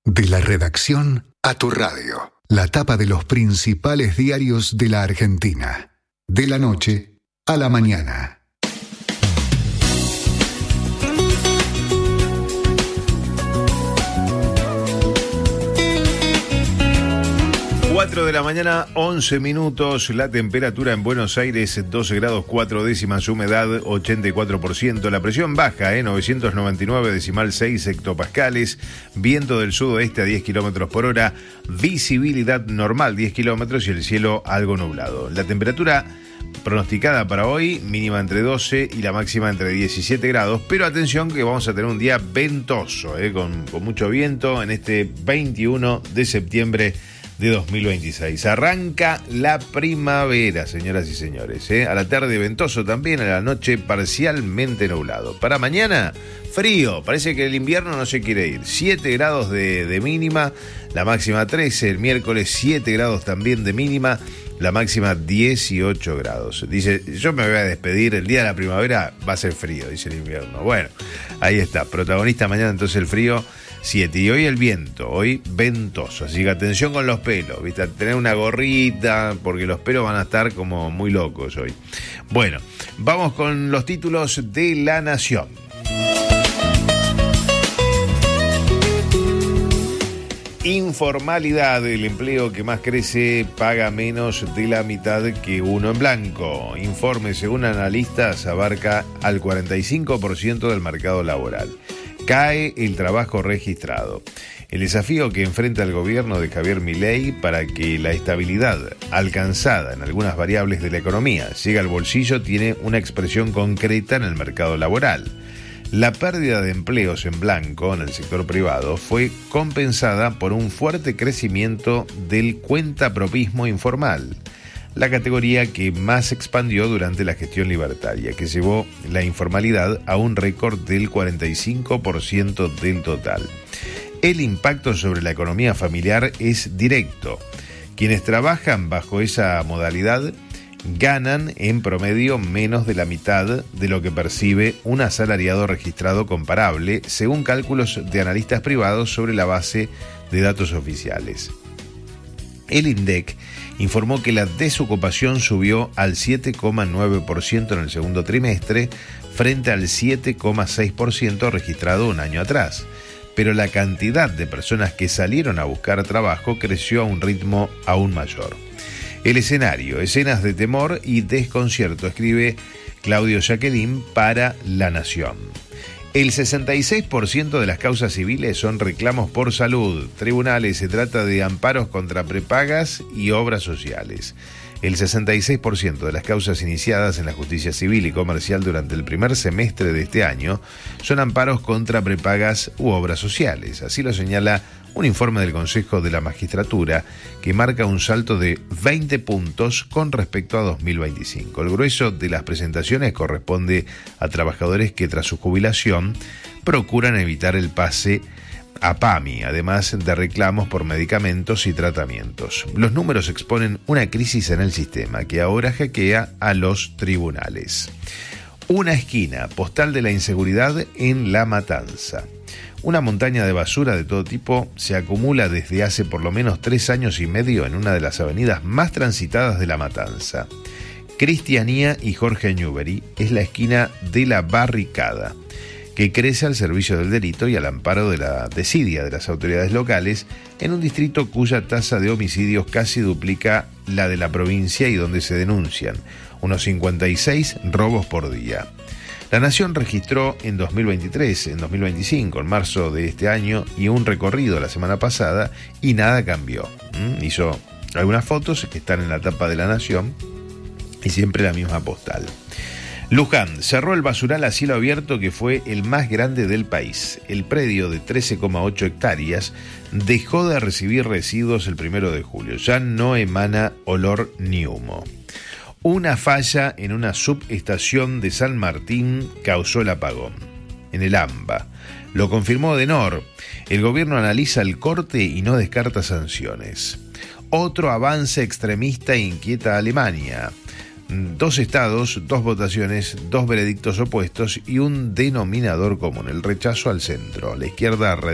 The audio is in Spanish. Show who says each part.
Speaker 1: De la redacción a tu radio. La tapa de los principales diarios de la Argentina. De la noche a la mañana.
Speaker 2: 4 de la mañana, 11 minutos, la temperatura en Buenos Aires 12 grados 4 décimas, humedad 84%, la presión baja, 999,6 hectopascales, viento del sudoeste a 10 kilómetros por hora, visibilidad normal 10 kilómetros y el cielo algo nublado. La temperatura pronosticada para hoy, mínima entre 12 y la máxima entre 17 grados, pero atención que vamos a tener un día ventoso, con mucho viento en este 21 de septiembre de 2026. Arranca la primavera, señoras y señores. A la tarde ventoso también, a la noche parcialmente nublado. Para mañana, frío. Parece que el invierno no se quiere ir. 7 grados de mínima, la máxima 13. El miércoles 7 grados también de mínima, la máxima 18 grados. Dice, yo me voy a despedir, el día de la primavera va a ser frío, dice el invierno. Bueno, ahí está. Protagonista mañana entonces el frío. 7. Y hoy el viento, hoy ventoso, así que atención con los pelos, ¿viste? Tener una gorrita, porque los pelos van a estar como muy locos hoy. Bueno, vamos con los títulos de La Nación. Informalidad, el empleo que más crece paga menos de la mitad que uno en blanco. Informe, según analistas, abarca al 45% del mercado laboral. Cae el trabajo registrado. El desafío que enfrenta el gobierno de Javier Milei para que la estabilidad alcanzada en algunas variables de la economía llegue al bolsillo tiene una expresión concreta en el mercado laboral. La pérdida de empleos en blanco en el sector privado fue compensada por un fuerte crecimiento del cuentapropismo informal, la categoría que más expandió durante la gestión libertaria, que llevó la informalidad a un récord del 45% del total. El impacto sobre la economía familiar es directo. Quienes trabajan bajo esa modalidad ganan en promedio menos de la mitad de lo que percibe un asalariado registrado comparable, según cálculos de analistas privados sobre la base de datos oficiales. El INDEC informó que la desocupación subió al 7,9% en el segundo trimestre frente al 7,6% registrado un año atrás, pero la cantidad de personas que salieron a buscar trabajo creció a un ritmo aún mayor. El escenario, escenas de temor y desconcierto, escribe Claudio Jacqueline para La Nación. El 66% de las causas civiles son reclamos por salud. Tribunales, se trata de amparos contra prepagas y obras sociales. El 66% de las causas iniciadas en la justicia civil y comercial durante el primer semestre de este año son amparos contra prepagas u obras sociales. Así lo señala un informe del Consejo de la Magistratura que marca un salto de 20 puntos con respecto a 2025. El grueso de las presentaciones corresponde a trabajadores que tras su jubilación procuran evitar el pase a PAMI, además de reclamos por medicamentos y tratamientos. Los números exponen una crisis en el sistema que ahora hackea a los tribunales. Una esquina, postal de la inseguridad en La Matanza. Una montaña de basura de todo tipo se acumula desde hace por lo menos 3 años y medio en una de las avenidas más transitadas de La Matanza. Cristianía y Jorge Newbery es la esquina de La Barricada, que crece al servicio del delito y al amparo de la desidia de las autoridades locales en un distrito cuya tasa de homicidios casi duplica la de la provincia y donde se denuncian unos 56 robos por día. La Nación registró en 2023, en 2025, en marzo de este año, y un recorrido la semana pasada y nada cambió. Hizo algunas fotos que están en la tapa de La Nación y siempre la misma postal. Luján cerró el basural a cielo abierto que fue el más grande del país. El predio de 13,8 hectáreas dejó de recibir residuos el 1 de julio. Ya no emana olor ni humo. Una falla en una subestación de San Martín causó el apagón. En el AMBA. Lo confirmó Denor. El gobierno analiza el corte y no descarta sanciones. Otro avance extremista inquieta a Alemania. 2 estados, 2 votaciones, 2 veredictos opuestos y un denominador común, el rechazo al centro. La izquierda